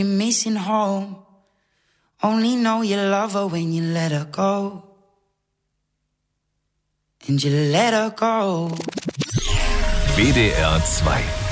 missing home. Only know you love her when you let her go. And you let her go. WDR 2